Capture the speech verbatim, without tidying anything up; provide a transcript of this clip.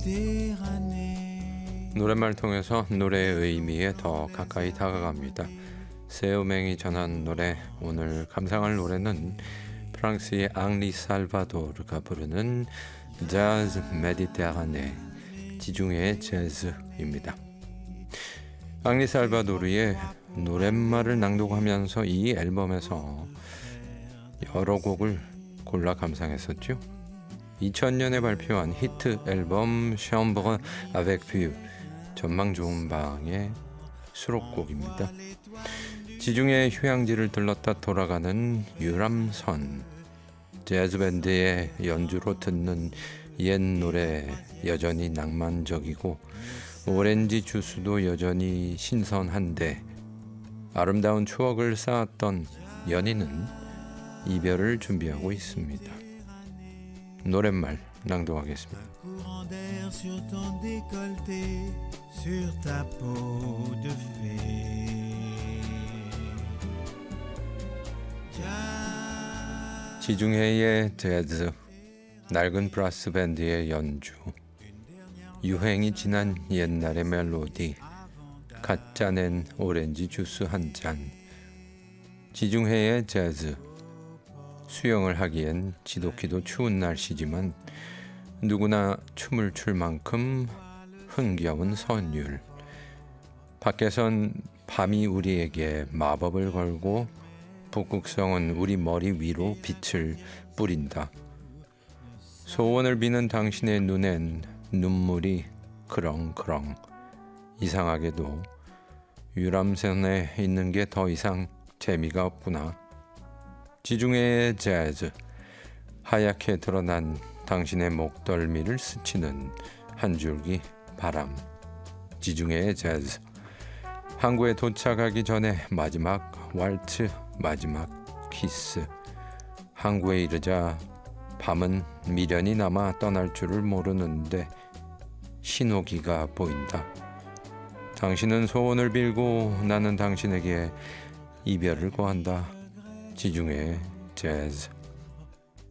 노랫말 통해서 노래의 의미에 더 가까이 다가갑니다. 세우맹이 전한 노래, 오늘 감상할 노래는 프랑스의 앙리 살바도르가 부르는 자즈 메디테라네, 지중해의 재즈입니다. 앙리 살바도르의 노랫말을 낭독하면서 이 앨범에서 여러 곡을 골라 감상했었죠. 이천 년에 발표한 히트 앨범 Chambre avec Vue, 전망 좋은 방의 수록곡입니다. 지중해 휴양지를 들렀다 돌아가는 유람선, 재즈밴드의 연주로 듣는 옛 노래 여전히 낭만적이고 오렌지 주스도 여전히 신선한데 아름다운 추억을 쌓았던 연인은 이별을 준비하고 있습니다. 노랫말 낭독하겠습니다. 지중해의 재즈, 낡은 브라스 밴드의 연주, 유행이 지난 옛날의 멜로디, 갓 짜낸 오렌지 주스 한 잔. 지중해의 재즈, 수영을 하기엔 지독히도 추운 날씨지만 누구나 춤을 출 만큼 흥겨운 선율. 밖에선 밤이 우리에게 마법을 걸고 북극성은 우리 머리 위로 빛을 뿌린다. 소원을 비는 당신의 눈엔 눈물이 그렁그렁. 이상하게도 유람선에 있는 게 더 이상 재미가 없구나. 지중해의 재즈, 하얗게 드러난 당신의 목덜미를 스치는 한 줄기 바람. 지중해의 재즈, 항구에 도착하기 전에 마지막 왈츠, 마지막 키스. 항구에 이르자 밤은 미련이 남아 떠날 줄을 모르는데 신호기가 보인다. 당신은 소원을 빌고 나는 당신에게 이별을 고한다. 지중해의 재즈.